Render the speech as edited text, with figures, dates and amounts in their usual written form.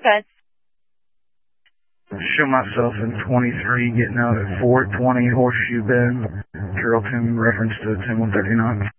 address? Show myself in 23, getting out at 420 Horseshoe Bend, Carrollton, reference to 10139.